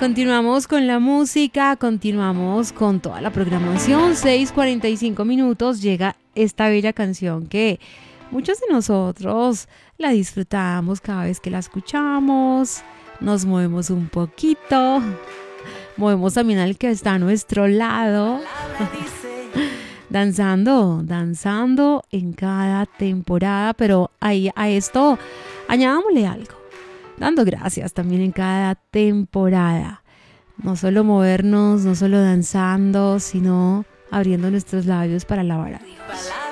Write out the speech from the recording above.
Continuamos con la música, continuamos con toda la programación. 6:45 llega esta bella canción que muchos de nosotros la disfrutamos cada vez que la escuchamos. Nos movemos un poquito, movemos también al que está a nuestro lado. Danzando en cada temporada, pero ahí a esto añadámosle algo, dando gracias también en cada temporada. No solo movernos, no solo danzando, sino abriendo nuestros labios para alabar a Dios.